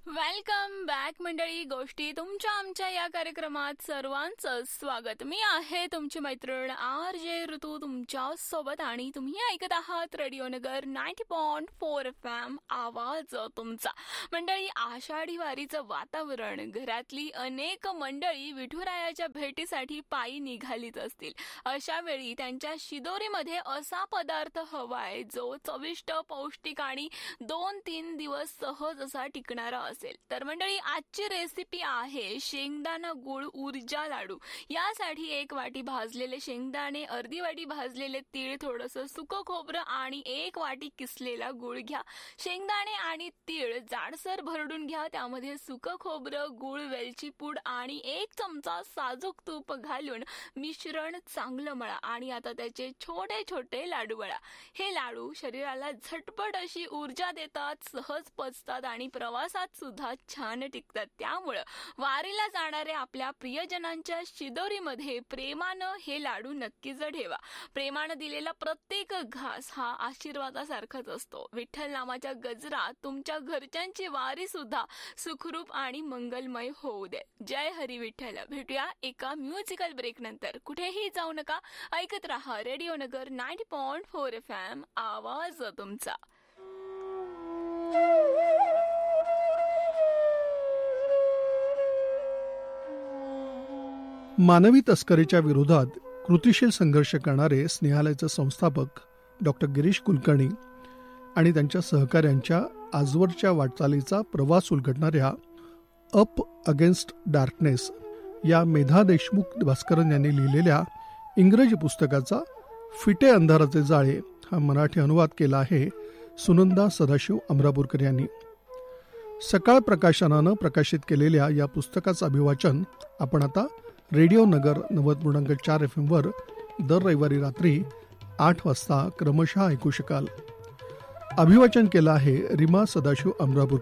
Welcome back मंडळी. गोष्टी तुमच्या आमच्या या कार्यक्रमात सर्वांचं स्वागत. मी आहे तुमची मैत्रीण RJ ऋतू तुमच्या सोबत आणि तुम्ही ऐकत आहात रेडिओ नगर 90.4 FM आवाज तुमचा. मंडळी, आषाढी वारीचं वातावरण, घरातली अनेक मंडळी विठुरायाच्या भेटीसाठी पायी निघालीच असतील. अशा वेळी त्यांच्या शिदोरीमध्ये असा पदार्थ हवाय जो चविष्ट, पौष्टिक आणि 2-3 दिवस सहज असा टिकणारा असेल. तर मंडळी, आजची रेसिपी आहे शेंगदाणा गुळ ऊर्जा लाडू. यासाठी 1 वाटी भाजलेले शेंगदाणे, अर्धी वाटी भाजलेले तीळ, थोडंसं सुकं खोबरं आणि 1 वाटी किसलेला गुळ घ्या. शेंगदाणे आणि तीळ जाडसर भरडून घ्या. त्यामध्ये सुकं खोबरं, गुळ, वेलची पूड आणि 1 चमचा साजूक तूप घालून मिश्रण चांगलं मळा आणि आता त्याचे छोटे छोटे लाडू वळा. हे लाडू शरीराला झटपट अशी ऊर्जा देतात, सहज पचतात आणि प्रवासात सुद्धा छान टिकतात. त्यामुळं वारीला जाणाऱ्या आपल्या प्रियजनांच्या शिदोरीमध्ये प्रेमानं हे लाडू नक्कीच ठेवा. प्रेमानं दिलेला प्रत्येक घास हा आशीर्वादासारखाच असतो. विठ्ठल नामाच्या गजरात तुमच्या घरच्यांची वारी सुद्धा सुखरूप आणि मंगलमय होऊ दे. जय हरी विठ्ठल. भेटूया एका म्युझिकल ब्रेक नंतर. कुठेही जाऊ नका, ऐकत राहा रेडिओ नगर 90.4 FM आवाज तुमचा. मानवी तस्करीच्या विरोधात कृतिशील संघर्ष करणारे स्नेहालयाचे संस्थापक डॉक्टर गिरीश कुलकर्णी आणि त्यांच्या सहकाऱ्यांच्या आजवरच्या वाटचालीचा प्रवास उलगडणाऱ्या अप अगेन्स्ट डार्कनेस या मेधा देशमुख भास्करन यांनी लिहिलेल्या इंग्रजी पुस्तकाचा फिटे अंधाराचे जाळे हा मराठी अनुवाद केला आहे सुनंदा सदाशिव अमरापूरकर यांनी. सकाळ प्रकाशनानं प्रकाशित केलेल्या या पुस्तकाचं अभिवाचन आपण आता रेडिओ नगर 90.4 FM वर दर रविवारी रात्री 8 वाजता क्रमशः ऐकू शकाल. अभिवाचन केलं आहे रीमा सदाशिव अमरापूरकर